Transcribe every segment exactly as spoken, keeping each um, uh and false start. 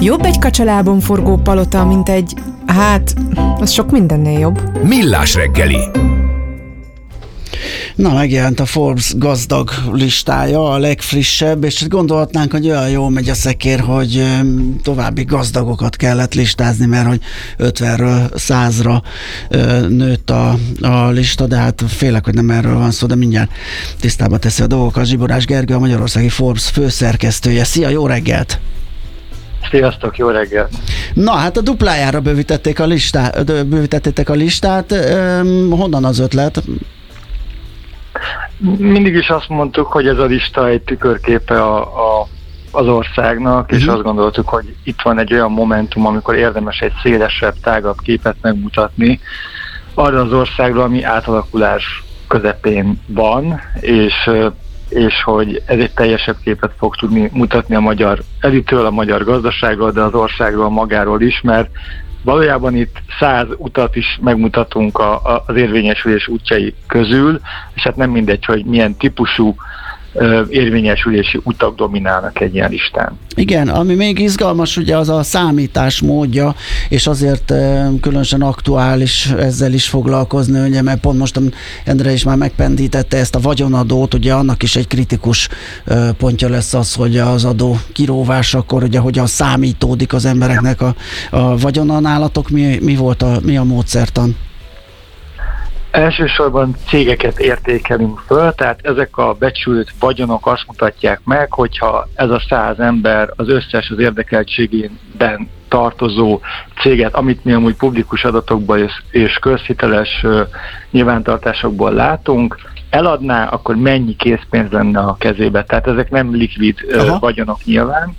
Jobb egy kacsalábon forgó palota, mint egy... Hát, az sok mindennél jobb. Millás reggeli. Na, megjelent a Forbes gazdag listája, a legfrissebb, és gondolhatnánk, hogy olyan jól megy a szekér, hogy további gazdagokat kellett listázni, mert hogy ötvenről százra nőtt a, a lista, de hát félek, hogy nem erről van szó, de mindjárt tisztába teszi a dolgokat. Zsiborás Gergő, a Magyarországi Forbes főszerkesztője. Szia, jó reggelt! Sziasztok, jó reggelt! Na, hát a duplájára bővítették a listát, bővítették a listát. Honnan az ötlet? Mindig is azt mondtuk, hogy ez a lista egy tükörképe a, a, az országnak, uh-huh. és azt gondoltuk, hogy itt van egy olyan momentum, amikor érdemes egy szélesebb, tágabb képet megmutatni arra az országról, ami átalakulás közepén van, és, és hogy ez egy teljesebb képet fog tudni mutatni a magyar elitről, a magyar gazdaságról, de az országról magáról is, mert valójában itt száz utat is megmutatunk a, a, az érvényesülés útjai közül, és hát nem mindegy, hogy milyen típusú ö, érvényesülési utak dominálnak egy ilyen listán. Igen, ami még izgalmas, ugye az a számítás módja, és azért e, különösen aktuális ezzel is foglalkozni, ugye, mert pont most Endre is már megpendítette ezt a vagyonadót, ugye annak is egy kritikus e, pontja lesz az, hogy az adó kiróvásakor ugye hogyan számítódik az embereknek a, a vagyona. Nálatok mi, mi volt a, mi a módszertan? Elsősorban cégeket értékelünk föl, tehát ezek a becsült vagyonok azt mutatják meg, hogyha ez a száz ember az összes az érdekeltségében tartozó céget, amit mi amúgy publikus adatokból és, és közhiteles uh, nyilvántartásokból látunk, eladná, akkor mennyi készpénz lenne a kezébe. Tehát ezek nem likvid uh, vagyonok nyilván.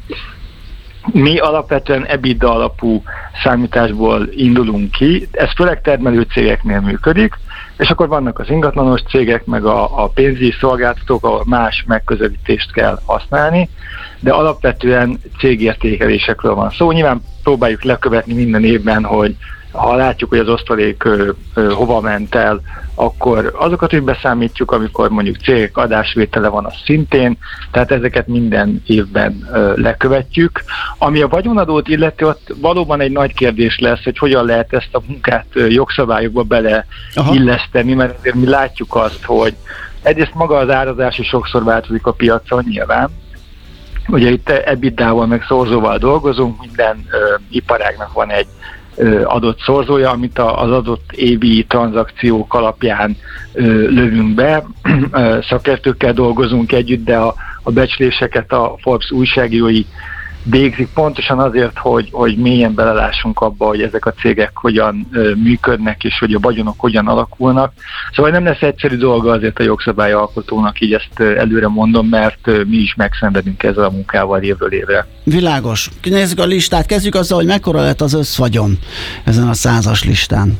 Mi alapvetően EBITDA alapú számításból indulunk ki, ez főleg termelő cégeknél működik, és akkor vannak az ingatlanos cégek, meg a, a pénzügyi szolgáltatók, ahol más megközelítést kell használni, de alapvetően cégértékelésekről van szó. Nyilván próbáljuk lekövetni minden évben, hogy ha látjuk, hogy az osztalék ö, ö, hova ment el, akkor azokat is beszámítjuk, amikor mondjuk cégek adásvétele van, az szintén, tehát ezeket minden évben ö, lekövetjük. Ami a vagyonadót illeti, ott valóban egy nagy kérdés lesz, hogy hogyan lehet ezt a munkát ö, jogszabályokba beleilleszteni, mert azért mi látjuk azt, hogy egyrészt maga az árazás is sokszor változik a piacon nyilván. Ugye itt ebitdával meg szorzóval dolgozunk, minden ö, iparágnak van egy adott szorzója, amit az adott évi tranzakciók alapján lövünk be. Szakértőkkel dolgozunk együtt, de a, a becsléseket a Forbes újságírói végzik pontosan azért, hogy, hogy mélyen belelássunk abba, hogy ezek a cégek hogyan működnek, és hogy a vagyonok hogyan alakulnak. Szóval nem lesz egyszerű dolga azért a jogszabályalkotónak, így ezt előre mondom, mert mi is megszenvedünk ezzel a munkával évről évre. Világos. Nézzük a listát. Kezdjük azzal, hogy mekkora lett az összvagyon ezen a százas listán.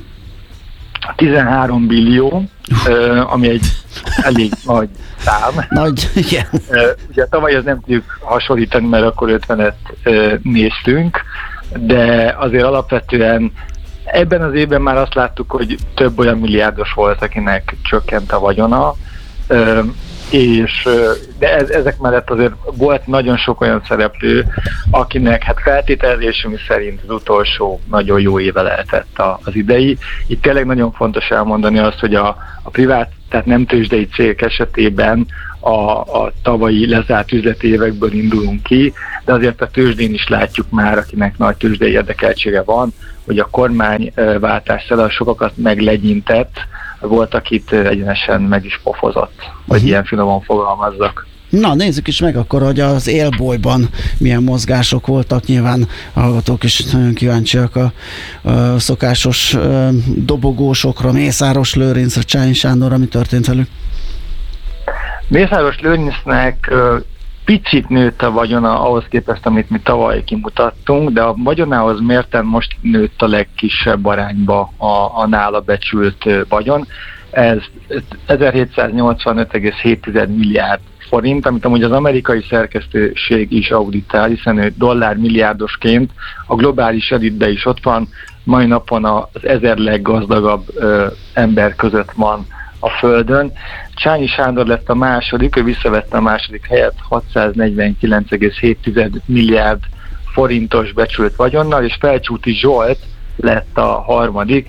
tizenhárom billió, ami egy elég nagy szám. Nagy, igen. Ugye tavaly ezt nem tudjuk hasonlítani, mert akkor ötvenet néztünk, de azért alapvetően ebben az évben már azt láttuk, hogy több olyan milliárdos volt, akinek csökkent a vagyona, és de ez, ezek mellett azért volt nagyon sok olyan szereplő, akinek hát feltételezésünk szerint az utolsó nagyon jó éve lehetett az idei. Itt tényleg nagyon fontos elmondani azt, hogy a, a privát, tehát nem tőzsdei cégek esetében a, a tavalyi lezárt üzleti évekből indulunk ki, de azért a tőzsdén is látjuk már, akinek nagy tőzsdei érdekeltsége van, hogy a kormányváltással sokakat meglegyintett, volt, akit egyenesen meg is pofozott, hogy uh-huh. ilyen finoman fogalmazzak. Na, nézzük is meg akkor, hogy az élbolyban milyen mozgások voltak. Nyilván a hallgatók is nagyon kíváncsiak a, a szokásos a dobogósokra, Mészáros Lőrincre, Csányi Sándorra. Mi történt velük? Mészáros Lőrincnek picit nőtt a vagyona ahhoz képest, amit mi tavaly kimutattunk, de a vagyonához mérten most nőtt a legkisebb arányba a, a nála becsült vagyon. Ez ezerhétszáznyolcvanöt egész hét milliárd forint, amit amúgy az amerikai szerkesztőség is auditál, hiszen ő dollár milliárdosként a globális elitben is ott van, mai napon az ezer leggazdagabb ö, ember között van a Földön. Csányi Sándor lett a második, ő visszavette a második helyet, hatszáznegyvenkilenc egész hét milliárd forintos becsült vagyonnal, és Felcsúti Zsolt lett a harmadik,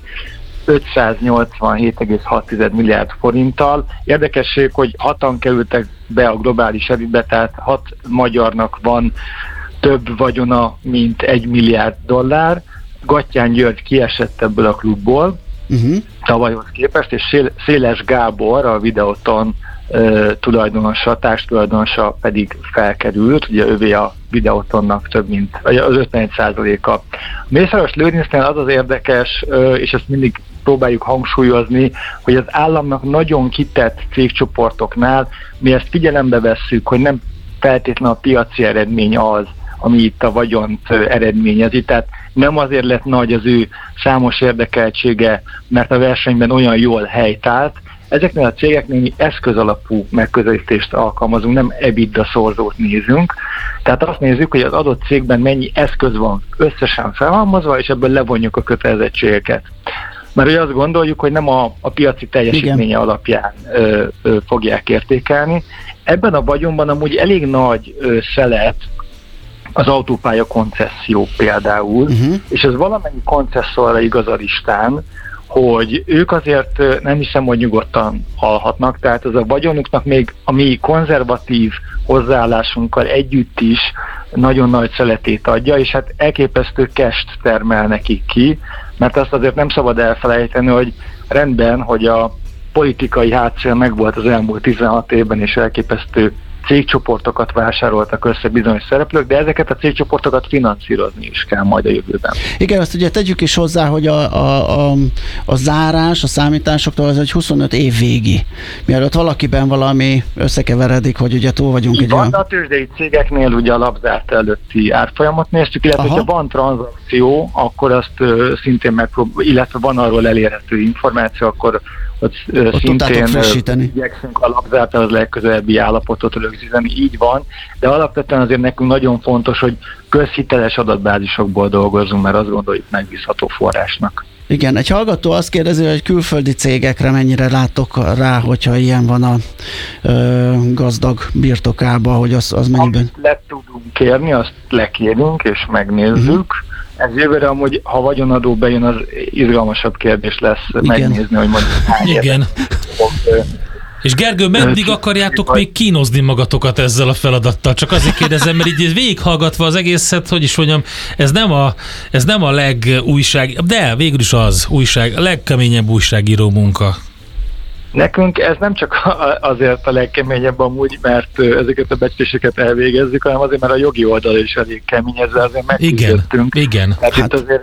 ötszáznyolcvanhét egész hat milliárd forinttal. Érdekesség, hogy hatan kerültek be a globális elitbe, tehát hat magyarnak van több vagyona, mint egy milliárd dollár. Gattyán György kiesett ebből a klubból, uh-huh. tavalyhoz képest, és Széles Gábor, a Videoton uh, tulajdonosa, társtulajdonosa pedig felkerült, ugye övé a Videotonnak több mint az ötvenegy százaléka. Mészáros Lőrincnél az az érdekes, uh, és ezt mindig próbáljuk hangsúlyozni, hogy az államnak nagyon kitett cégcsoportoknál mi ezt figyelembe vesszük, hogy nem feltétlenül a piaci eredmény az, ami itt a vagyont eredményezi. Tehát nem azért lett nagy az ő számos érdekeltsége, mert a versenyben olyan jól helytált. Ezeknél a cégeknél mi eszközalapú megközelítést alkalmazunk, nem EBITDA szorzót nézünk. Tehát azt nézzük, hogy az adott cégben mennyi eszköz van összesen felhalmozva, és ebből levonjuk a kötelezettségeket. Mert ugye azt gondoljuk, hogy nem a, a piaci teljesítménye Igen. alapján ö, ö, fogják értékelni. Ebben a vagyonban amúgy elég nagy ö, szelet az autópálya koncesszió például, uh-huh. és ez valamennyi koncesszorra igaz a listán, hogy ők azért nem hiszem, hogy nyugodtan halhatnak, tehát ez a vagyonuknak még a mi konzervatív hozzáállásunkkal együtt is nagyon nagy szeletét adja, és hát elképesztő cash-t termel nekik ki, mert azt azért nem szabad elfelejteni, hogy rendben, hogy a politikai hátszél megvolt az elmúlt tizenhat évben, és elképesztő cégcsoportokat vásároltak össze bizonyos szereplők, de ezeket a cégcsoportokat finanszírozni is kell majd a jövőben. Igen, azt ugye tegyük is hozzá, hogy a, a, a, a zárás a számításoktól az egy huszonöt év végi. Mielőtt valakiben valami összekeveredik, hogy ugye túl vagyunk egy olyan... A tőzsdei cégeknél ugye a lapzárt előtti árfolyamot néztük, illetve Aha. ha van tranzakció, akkor azt uh, szintén megpróbáljuk, illetve van arról elérhető információ, akkor ott, ott szintén igyekszünk a lapzárt az legközelebbi állapotot rögzíteni, így van, de alapvetően azért nekünk nagyon fontos, hogy közhiteles adatbázisokból dolgozunk, mert azt gondoljuk megbízható forrásnak. Igen, egy hallgató azt kérdezi, hogy külföldi cégekre mennyire látok rá, hogyha ilyen van a ö, gazdag birtokába, hogy az, az mennyiben... Amit le tudunk kérni, azt lekérünk és megnézzük. Uh-huh. Ez jövőre amúgy, ha vagyonadó bejön, az izgalmasabb kérdés lesz Igen. megnézni, hogy mondjuk hány Igen. És Gergő, meddig akarjátok még kínozni magatokat ezzel a feladattal? Csak azért kérdezem, mert így végighallgatva az egészet, hogy is mondjam, ez nem a, ez nem a legújság, de végül is az újság, a legkeményebb újságíró munka. Nekünk ez nem csak azért a legkeményebb amúgy, mert ezeket a becsléseket elvégezzük, hanem azért, mert a jogi oldal is elég kemény, ezzel azért megküzdöttünk. Igen, igen. Tehát hát. itt azért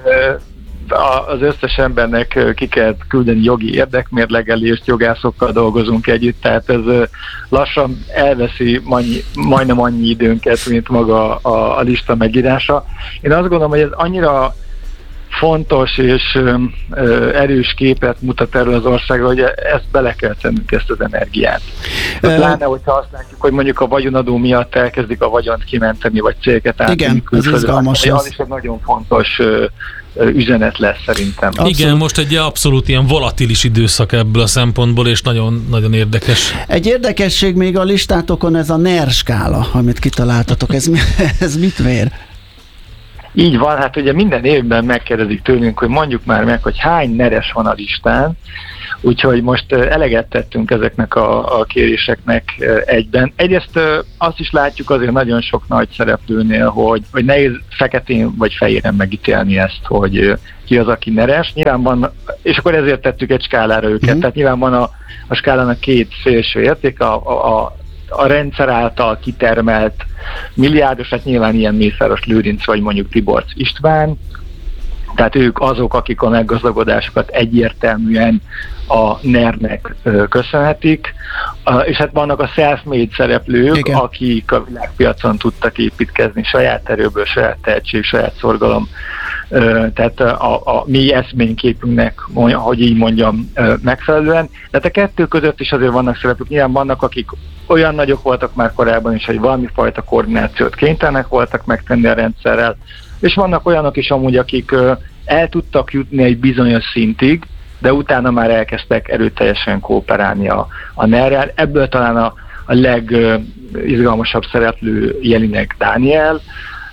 az összes embernek ki kell küldeni jogi érdekmérlegelést, jogászokkal dolgozunk együtt, tehát ez lassan elveszi annyi, majdnem annyi időnket, mint maga a, a lista megírása. Én azt gondolom, hogy ez annyira fontos és ö, erős képet mutat erről az országról, hogy ezt bele kell tennünk, ezt az energiát. Pláne, hogyha azt látjuk, hogy mondjuk a vagyonadó miatt elkezdik a vagyont kimenteni, vagy cégeket átvenni külföldre, az, az is egy nagyon fontos ö, üzenet lesz szerintem. Abszolút. Igen, most egy abszolút ilyen volatilis időszak ebből a szempontból, és nagyon, nagyon érdekes. Egy érdekesség még a listátokon ez a en e er skála, amit kitaláltatok. Ez, ez mit mér? Így van, hát ugye minden évben megkérdezik tőlünk, hogy mondjuk már meg, hogy hány neres van a listán, úgyhogy most eleget tettünk ezeknek a, a kéréseknek egyben. Egyrészt azt is látjuk azért nagyon sok nagy szereplőnél, hogy, hogy nehéz feketén vagy fehéren megítélni ezt, hogy ki az, aki neres. Nyilván van, és akkor ezért tettük egy skálára őket, mm. tehát nyilván van a, a skálának két szélső érték, a, a, a rendszer által kitermelt milliárdos, hát nyilván ilyen Mészáros Lőrinc vagy mondjuk Tiborcs István, tehát ők azok, akik a meggazdagodásukat egyértelműen a en e er-nek köszönhetik, és hát vannak a self-made szereplők, Igen. akik a világpiacon tudtak építkezni saját erőből, saját tehetség, saját szorgalom, tehát a, a mi eszményképünknek, hogy így mondjam, megfelelően. De a kettő között is azért vannak szereplők, nyilván vannak, akik olyan nagyok voltak már korábban is, hogy valami fajta koordinációt kénytelenek voltak megtenni a rendszerrel, és vannak olyanok is amúgy, akik el tudtak jutni egy bizonyos szintig, de utána már elkezdtek erőteljesen kooperálni a, a en e er-rel. Ebből talán a, a legizgalmasabb szereplő Jelinek Dániel,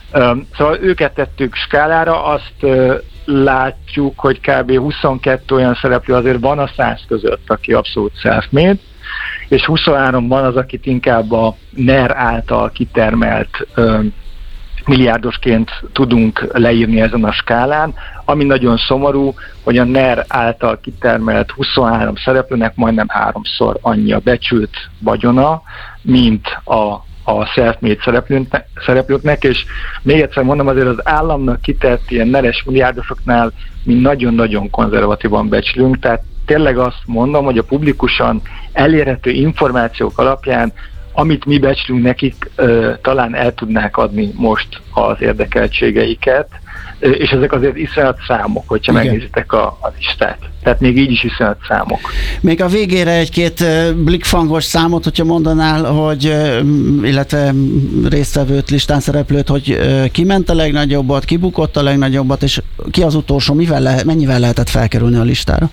Szóval őket tettük skálára, azt látjuk, hogy kb. huszonkettő olyan szereplő azért van a száz között, aki abszolút self-made, és huszonhárom van az, akit inkább a en e er által kitermelt milliárdosként tudunk leírni ezen a skálán, ami nagyon szomorú, hogy a en e er által kitermelt huszonhárom szereplőnek majdnem háromszor annyi a becsült vagyona, mint a a self-made szereplőknek, és még egyszer mondom, azért az államnak kitett ilyen neres milliárdosoknál mi nagyon-nagyon konzervatívan becslünk, tehát tényleg azt mondom, hogy a publikusan elérhető információk alapján, amit mi becslünk nekik, talán el tudnák adni most az érdekeltségeiket, és ezek azért iszonyat számok, hogyha igen, megnézitek a, a listát. Tehát még így is iszonyat számok. Még a végére egy-két blikfangos számot, hogyha mondanál, hogy, illetve résztvevőt, listán szereplőt, hogy ki ment a legnagyobbat, ki bukott a legnagyobbat, és ki az utolsó, mivel le, mennyivel lehetett felkerülni a listára?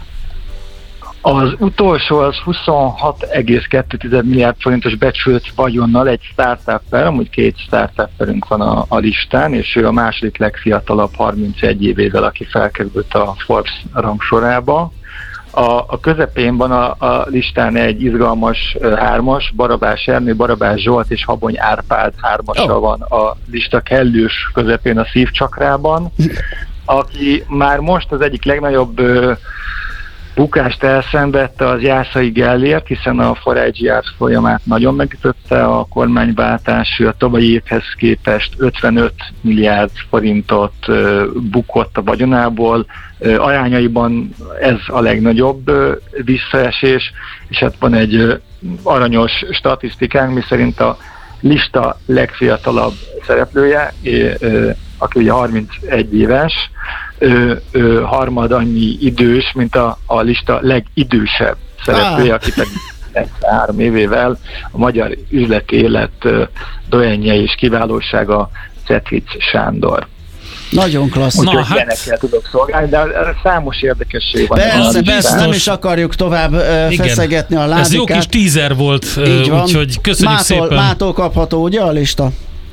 Az utolsó az huszonhat egész kettő milliárd forintos becsült vagyonnal egy startup-per, amúgy két startup-perünk van a, a listán, és ő a második legfiatalabb harmincegy évével, aki felkerült a Forbes rangsorába. A, a közepén van a, a listán egy izgalmas uh, hármas, Barabás Ernő, Barabás Zsolt és Habony Árpád hármasa oh. van a lista kellős közepén a szívcsakrában, aki már most az egyik legnagyobb uh, bukást elszenvedte az Jászai Gellért, hiszen a Forágyi ár folyamát nagyon megütötte a kormányváltás, a tavalyi évhez képest ötvenöt milliárd forintot bukott a vagyonából, arányaiban ez a legnagyobb visszaesés, és hát van egy aranyos statisztikánk, miszerint a lista legfiatalabb szereplője, aki ugye harmincegy éves, Ő, ő, harmad annyi idős, mint a, a lista legidősebb szereplője, ah. aki pedig három évével a magyar üzleti élet dojenje és kiválósága Cetric Sándor. Nagyon klassz. Úgyhogy hát... ilyenekkel tudok szolgálni, de számos érdekesség van. Persze, persze, nem is akarjuk tovább uh, feszegetni a ládikát. Ez jó kis teaser volt, uh, úgyhogy köszönjük mától, szépen. Mától kapható, ugye a lista?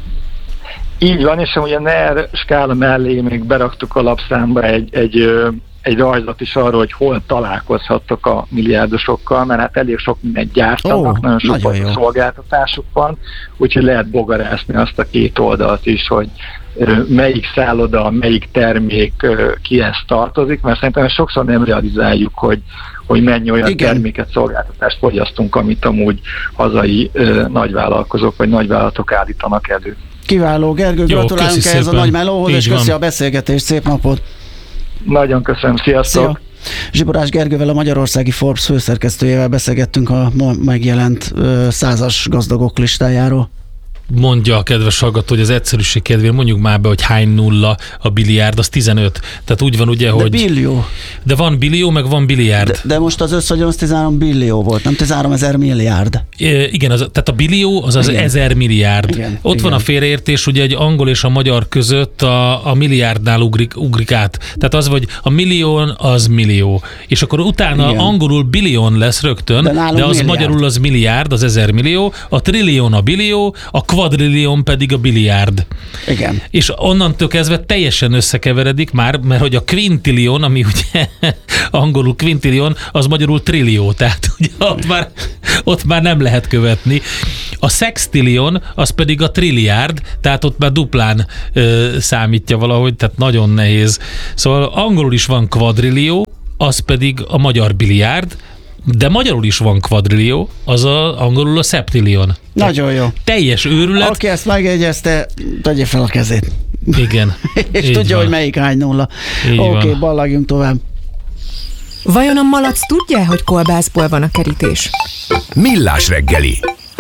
Így van, és ugye a en e er skála mellé még beraktuk a lapszámba egy, egy, egy rajzot is arról, hogy hol találkozhattok a milliárdosokkal, mert hát elég sok mindent gyártanak, oh, nagyon sok nagyon szolgáltatásuk van, úgyhogy lehet bogarászni azt a két oldalt is, hogy melyik szálloda, melyik termék kihez tartozik, mert szerintem sokszor nem realizáljuk, hogy, hogy mennyi olyan igen, terméket, szolgáltatást fogyasztunk, amit amúgy hazai ö, nagyvállalkozók vagy nagyvállalatok állítanak elő. Kiváló, Gergő, jó, gratulálunk ehhez a nagy melóhoz, és köszi a beszélgetést, szép napot! Nagyon köszönöm, sziasztok! Szia. Zsiborás Gergővel, a Magyarországi Forbes főszerkesztőjével beszélgettünk a ma megjelent ö, százas gazdagok listájáról. Mondja a kedves hallgató, hogy az egyszerűség kedvéért mondjuk már be, hogy hány nulla a biliárd, az tizenöt. Tehát úgy van ugye, de hogy... billió. De van billió, meg van biliárd. De, de most az összhagyom az tizenhárom billió volt, nem tizenhárom ezer milliárd. É, igen, az, tehát a billió az az igen, ezer milliárd. Igen, Ott igen, van a félreértés, ugye egy angol és a magyar között a, a milliárdnál ugrik, ugrik át. Tehát az, hogy a millión az millió. És akkor utána igen, angolul billion lesz rögtön, de, de az milliárd, magyarul az milliárd, az ezer millió, a trillion a billió, a kvadrillion pedig a biliárd. Igen. És onnantól kezdve teljesen összekeveredik már, mert hogy a quintillion, ami ugye angolul quintillion, az magyarul trillió, tehát ugye ott már, ott már nem lehet követni. A sextillion, az pedig a trilliárd, tehát ott már duplán ö, számítja valahogy, tehát nagyon nehéz. Szóval angolul is van kvadrillió, az pedig a magyar biliárd, de magyarul is van kvadrillió, az a, angolul a septillion. Nagyon jó. Teljes őrület. Aki ezt megjegyezte, tegye fel a kezét. Igen. És tudja, van, hogy melyik hány nulla. Oké, okay, ballagjunk tovább. Vajon a malac tudja, hogy kolbászból van a kerítés? Millás reggeli.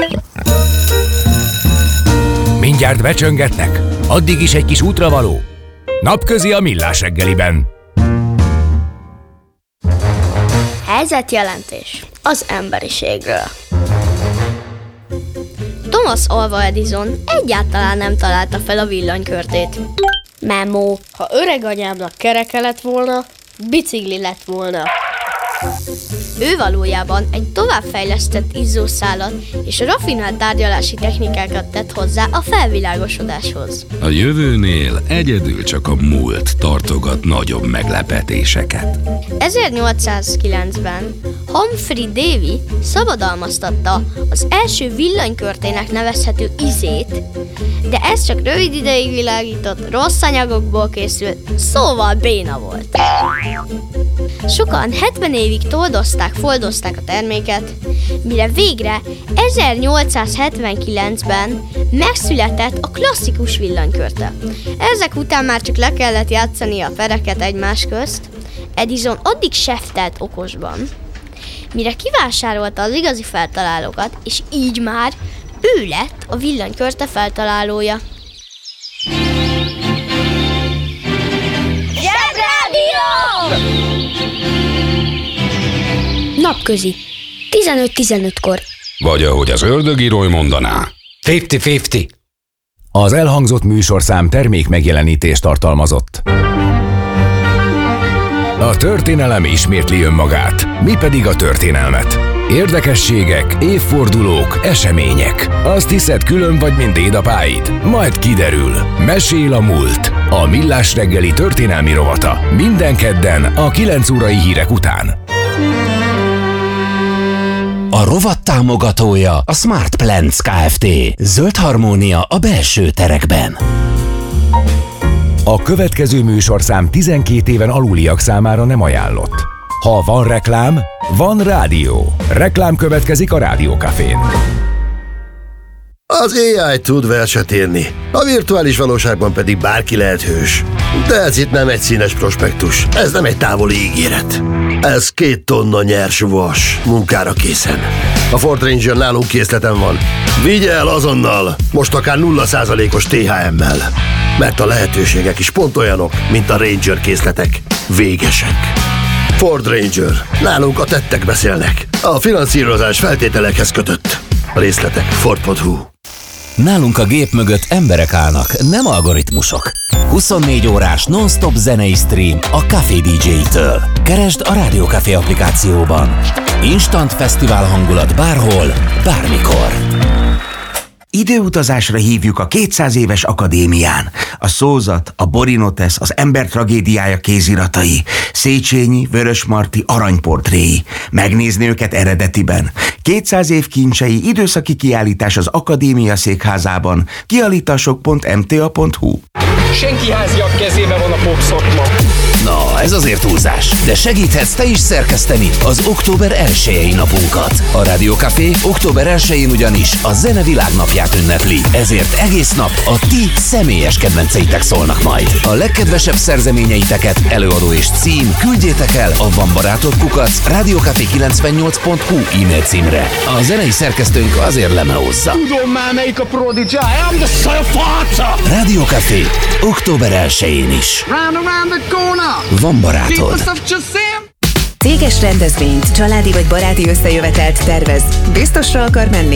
Mindjárt becsöngetnek, addig is egy kis útravaló. Napközi a Millás reggeliben. Helyzetjelentés az emberiségről. Thomas Alva Edison egyáltalán nem találta fel a villanykörtét. Memo. Ha öreg anyámnak kereke lett volna, bicikli lett volna. Ő valójában egy továbbfejlesztett izzószálat és rafinált tárgyalási technikákat tett hozzá a felvilágosodáshoz. A jövőnél egyedül csak a múlt tartogat nagyobb meglepetéseket. ezernyolcszázkilencben Humphrey Davy szabadalmaztatta az első villanykörtének nevezhető izét, de ez csak rövid ideig világított, rossz anyagokból készült, szóval béna volt. Sokan hetven évig toldozták, foldozták a terméket, mire végre ezernyolcszázhetvenkilencben megszületett a klasszikus villanykörte. Ezek után már csak le kellett játszani a pereket egymás közt. Edison addig seftelt okosban, mire kivásárolta az igazi feltalálókat, és így már ő lett a villanykörte feltalálója. Zsebrádió! Napközi, tizenöt tizenötkor. Vagy ahogy az ördögírói mondaná. ötven-ötven. Az elhangzott műsorszám termék megjelenítést tartalmazott. A történelem ismétli önmagát, mi pedig a történelmet. Érdekességek, évfordulók, események. Azt hiszed, külön vagy, mint dédapáid? Majd kiderül. Mesél a múlt. A Millás reggeli történelmi rovata. Minden kedden a kilenc órai hírek után. A rovat támogatója a Smart Plants Kft. Zöld harmónia a belső terekben. A következő műsorszám tizenkét éven aluliak számára nem ajánlott. Ha van reklám, van rádió. Reklám következik a Rádió Cafén. Az á i tud verset írni, a virtuális valóságban pedig bárki lehet hős. De ez itt nem egy színes prospektus, ez nem egy távoli ígéret. Ez két tonna nyers vas, munkára készen. A Ford Ranger nálunk készleten van. Vigye el azonnal, most akár nulla százalékos té há emmel. Mert a lehetőségek is pont olyanok, mint a Ranger készletek. Végesek. Ford Ranger. Nálunk a tettek beszélnek. A finanszírozás feltételekhez kötött. A részletek ford pont hu. Nálunk a gép mögött emberek állnak, nem algoritmusok. huszonnégy órás non-stop zenei stream a Café dé dzsé-től. Keresd a Rádió Café applikációban. Instant fesztivál hangulat bárhol, bármikor. Időutazásra hívjuk a kétszáz éves akadémián. A szózat, a Borinotesz, az ember tragédiája kéziratai, Széchenyi, Vörösmarty aranyportréi. Megnézni őket eredetiben. kétszáz év kincsei időszaki kiállítás az Akadémia székházában. kiállítások pont em té á pont hu. Senki háziabb kezében van a popszakma. Na, ez azért túlzás, de segíthetsz te is szerkeszteni az október elsejei napunkat. A Rádió Café október elsején ugyanis a zene világnapját ünnepli, ezért egész nap a ti személyes kedvenceitek szólnak majd. A legkedvesebb szerzeményeiteket, előadó és cím küldjétek el a Van Barátod kukac rádiócafé kilencvennyolc pont hu e-mail címre. A zenei szerkesztőnk azért lemeózza. Tudom már melyik a Prodigy, I'm the Szalfáca! Rádió Café október elsején is. Round around the corner. Van Barátod. Céges rendezvényt, családi vagy baráti összejövetelt tervez. Biztosra akar menni?